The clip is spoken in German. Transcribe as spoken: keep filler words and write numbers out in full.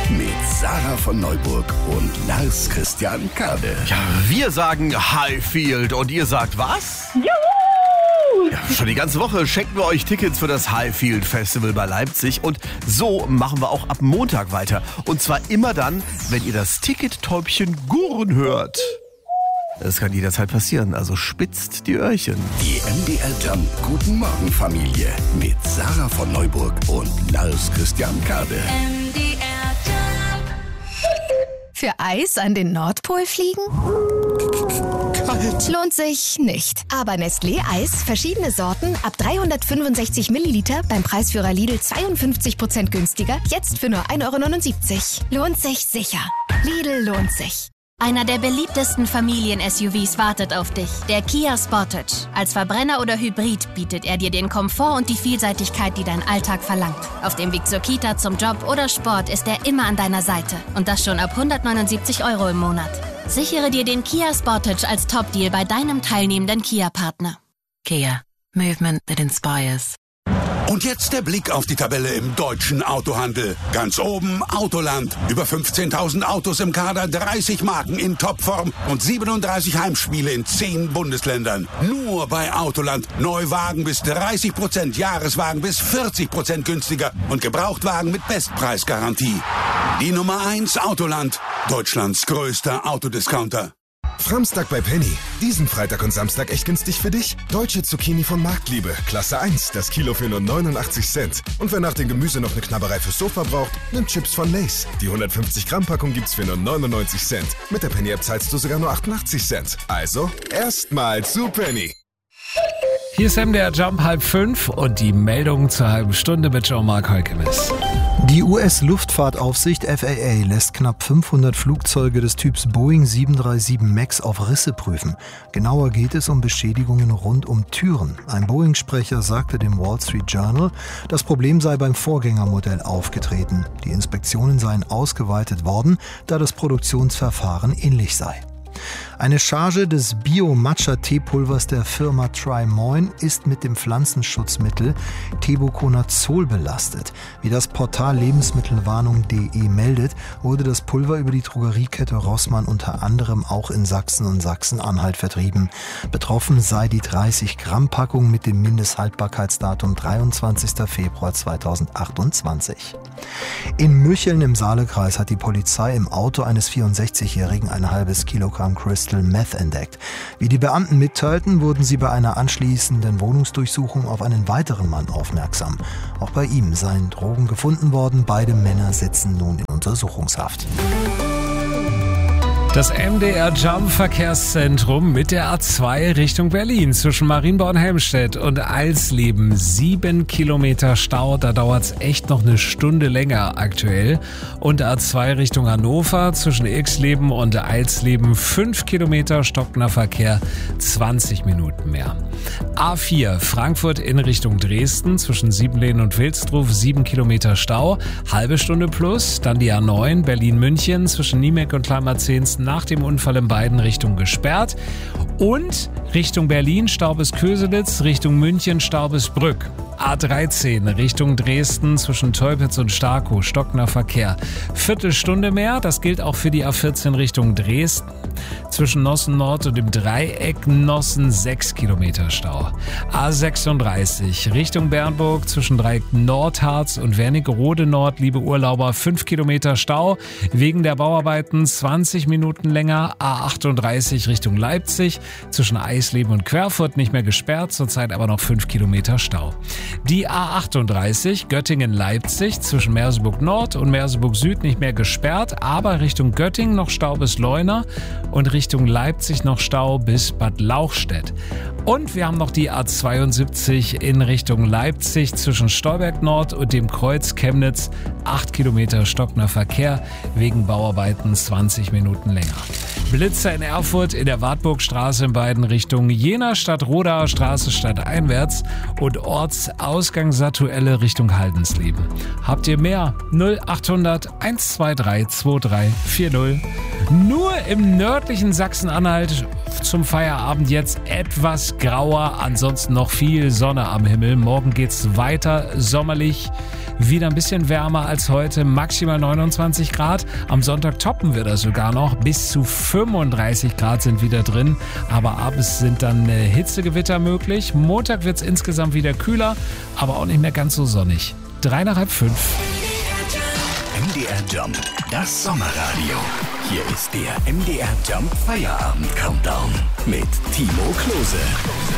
mit Sarah von Neuburg und Lars Christian Kade. Ja, wir sagen Highfield und ihr sagt was? Juhu! Ja, schon die ganze Woche schenken wir euch Tickets für das Highfield Festival bei Leipzig und so machen wir auch ab Montag weiter. Und zwar immer dann, wenn ihr das Tickettäubchen gurren hört. Das kann jederzeit passieren, also spitzt die Öhrchen. Die M D R Jump Guten Morgen Familie mit Sarah von Neuburg und Lars Christian Kade. M D R Jump. Für Eis an den Nordpol fliegen? Kalt. Lohnt sich nicht. Aber Nestlé Eis, verschiedene Sorten, ab dreihundertfünfundsechzig Milliliter, beim Preisführer Lidl zweiundfünfzig Prozent günstiger, jetzt für nur ein Euro neunundsiebzig. Lohnt sich sicher. Lidl lohnt sich. Einer der beliebtesten Familien-S U Vs wartet auf dich, der Kia Sportage. Als Verbrenner oder Hybrid bietet er dir den Komfort und die Vielseitigkeit, die dein Alltag verlangt. Auf dem Weg zur Kita, zum Job oder Sport ist er immer an deiner Seite. Und das schon ab hundertneunundsiebzig Euro im Monat. Sichere dir den Kia Sportage als Top-Deal bei deinem teilnehmenden Kia-Partner. Kia. Movement that inspires. Und jetzt der Blick auf die Tabelle im deutschen Autohandel. Ganz oben Autoland. Über fünfzehntausend Autos im Kader, dreißig Marken in Topform und siebenunddreißig Heimspiele in zehn Bundesländern. Nur bei Autoland. Neuwagen bis dreißig Prozent, Jahreswagen bis vierzig Prozent günstiger und Gebrauchtwagen mit Bestpreisgarantie. Die Nummer eins Autoland. Deutschlands größter Autodiscounter. Framstag bei Penny. Diesen Freitag und Samstag echt günstig für dich. Deutsche Zucchini von Marktliebe. Klasse eins. Das Kilo für nur neunundachtzig Cent. Und wer nach dem Gemüse noch eine Knabberei fürs Sofa braucht, nimmt Chips von Lay's. Die hundertfünfzig Gramm Packung gibt's für nur neunundneunzig Cent. Mit der Penny-App zahlst du sogar nur achtundachtzig Cent. Also, erstmal zu Penny. Hier ist M D R Jump halb fünf und die Meldung zur halben Stunde mit Jean-Marc Heukemes. Die U S-Luftfahrtaufsicht F A A lässt knapp fünfhundert Flugzeuge des Typs Boeing sieben drei sieben Max auf Risse prüfen. Genauer geht es um Beschädigungen rund um Türen. Ein Boeing-Sprecher sagte dem Wall Street Journal, das Problem sei beim Vorgängermodell aufgetreten. Die Inspektionen seien ausgeweitet worden, da das Produktionsverfahren ähnlich sei. Eine Charge des Bio-Matcha-Teepulvers der Firma Trimoin ist mit dem Pflanzenschutzmittel Tebuconazol belastet. Wie das Portal Lebensmittelwarnung punkt de meldet, wurde das Pulver über die Drogeriekette Rossmann unter anderem auch in Sachsen und Sachsen-Anhalt vertrieben. Betroffen sei die dreißig Gramm Packung mit dem Mindesthaltbarkeitsdatum dreiundzwanzigster Februar zweitausendachtundzwanzig. In Mücheln im Saalekreis hat die Polizei im Auto eines vierundsechzigjährigen ein halbes Kilogramm Crystal Meth entdeckt. Wie die Beamten mitteilten, wurden sie bei einer anschließenden Wohnungsdurchsuchung auf einen weiteren Mann aufmerksam. Auch bei ihm seien Drogen gefunden worden. Beide Männer sitzen nun in Untersuchungshaft. Das M D R Jump Verkehrszentrum mit der A zwei Richtung Berlin zwischen Marienborn und Helmstedt und Alsleben. Sieben Kilometer Stau, da dauert's echt noch eine Stunde länger aktuell. Und A zwei Richtung Hannover zwischen Irxleben und Alsleben. Fünf Kilometer stockender Verkehr, zwanzig Minuten mehr. A vier Frankfurt in Richtung Dresden zwischen Siebenlehn und Wilsdruf. Sieben Kilometer Stau, halbe Stunde plus. Dann die A neun Berlin-München zwischen Niemek und Kleinmarzehns nach dem Unfall in beiden Richtungen gesperrt. Und Richtung Berlin Stau bis Köselitz, Richtung München Stau bis Brück. A dreizehn Richtung Dresden zwischen Teupitz und Starkow, stockender Verkehr. Viertelstunde mehr, das gilt auch für die A vierzehn Richtung Dresden. Zwischen Nossen Nord und dem Dreieck Nossen sechs Kilometer Stau. A sechsunddreißig Richtung Bernburg zwischen Dreieck Nordharz und Wernigerode Nord, liebe Urlauber, fünf Kilometer Stau. Wegen der Bauarbeiten zwanzig Minuten länger. A achtunddreißig Richtung Leipzig zwischen Eisleben und Querfurt nicht mehr gesperrt, zurzeit aber noch fünf Kilometer Stau. Die A achtunddreißig Göttingen-Leipzig zwischen Merseburg Nord und Merseburg Süd nicht mehr gesperrt, aber Richtung Göttingen noch Stau bis Leuna und Richtung Leipzig noch Stau bis Bad Lauchstädt. Und wir haben noch die A zweiundsiebzig in Richtung Leipzig zwischen Stolberg Nord und dem Kreuz Chemnitz. acht Kilometer stockender Verkehr, wegen Bauarbeiten zwanzig Minuten länger. Blitzer in Erfurt in der Wartburgstraße in beiden Richtungen, Jena Stadt Rodaer Straße stadteinwärts und Ortsausgangsatuelle Richtung Haldensleben. Habt ihr mehr? null achthundert eins zwei drei zwei drei vier null. Nur im nördlichen Sachsen-Anhalt zum Feierabend jetzt etwas grauer, ansonsten noch viel Sonne am Himmel. Morgen geht's weiter sommerlich, wieder ein bisschen wärmer als heute, maximal neunundzwanzig Grad. Am Sonntag toppen wir das sogar noch, bis zu fünfunddreißig Grad sind wieder drin, aber abends sind dann äh, Hitzegewitter möglich. Montag wird's insgesamt wieder kühler, aber auch nicht mehr ganz so sonnig. Drei nach halb fünf. M D R Jump, das Sommerradio. Hier ist der M D R Jump Feierabend Countdown mit Timo Klose.